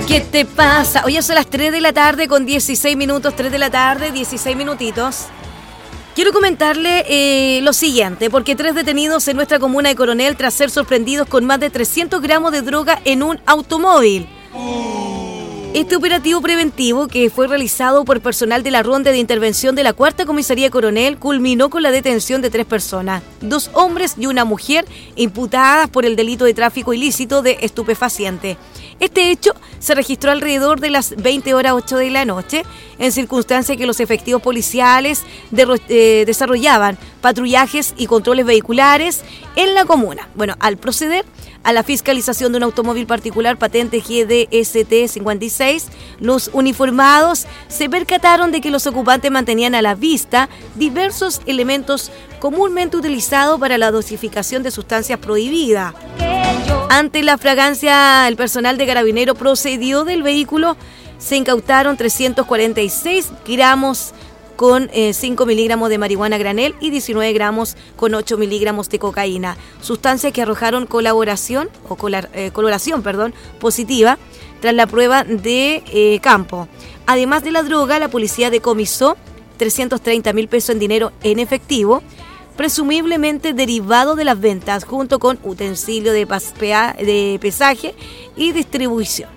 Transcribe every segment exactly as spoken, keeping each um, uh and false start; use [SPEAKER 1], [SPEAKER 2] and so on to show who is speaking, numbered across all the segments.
[SPEAKER 1] ¿Qué te pasa? Hoy son las tres de la tarde con dieciséis minutos, tres de la tarde, dieciséis minutitos. Quiero comentarle eh, lo siguiente, porque tres detenidos en nuestra comuna de Coronel tras ser sorprendidos con más de trescientos gramos de droga en un automóvil. Este operativo preventivo, que fue realizado por personal de la Ronda de Intervención de la Cuarta Comisaría Coronel, culminó con la detención de tres personas, dos hombres y una mujer, imputadas por el delito de tráfico ilícito de estupefaciente. Este hecho se registró alrededor de las veinte horas ocho de la noche, en circunstancia que los efectivos policiales de, eh, desarrollaban patrullajes y controles vehiculares en la comuna. Bueno, al proceder a la fiscalización de un automóvil particular patente G D S T cincuenta y seis, los uniformados se percataron de que los ocupantes mantenían a la vista diversos elementos comúnmente utilizados para la dosificación de sustancias prohibidas. Ante la fragancia, el personal de Carabinero procedió del vehículo. Se incautaron trescientos cuarenta y seis gramos con eh, cinco miligramos de marihuana granel y diecinueve gramos con ocho miligramos de cocaína. Sustancias que arrojaron colaboración o colar, eh, coloración perdón, positiva tras la prueba de eh, campo. Además de la droga, la policía decomisó trescientos treinta mil pesos en dinero en efectivo, presumiblemente derivado de las ventas, junto con utensilio de, paspea, de pesaje y distribución.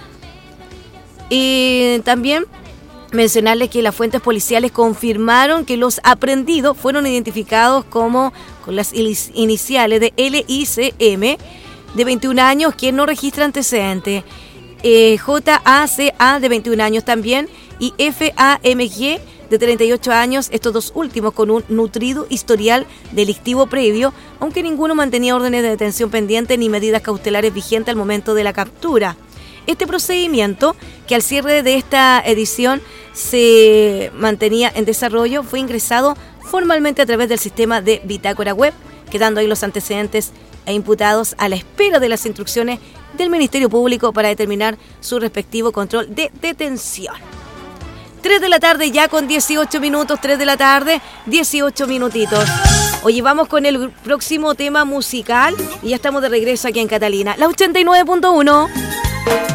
[SPEAKER 1] Y también mencionarles que las fuentes policiales confirmaron que los aprendidos fueron identificados como con las iniciales de L I C M, de veintiún años, quien no registra antecedentes, eh, J A C A, de veintiún años también, y F A M G, de treinta y ocho años, estos dos últimos con un nutrido historial delictivo previo, aunque ninguno mantenía órdenes de detención pendientes ni medidas cautelares vigentes al momento de la captura. Este procedimiento, que al cierre de esta edición se mantenía en desarrollo, fue ingresado formalmente a través del sistema de bitácora web, quedando ahí los antecedentes e imputados a la espera de las instrucciones del Ministerio Público para determinar su respectivo control de detención. tres de la tarde ya con dieciocho minutos, tres de la tarde, dieciocho minutitos. Oye, vamos con el próximo tema musical y ya estamos de regreso aquí en Catalina, la ochenta y nueve punto uno.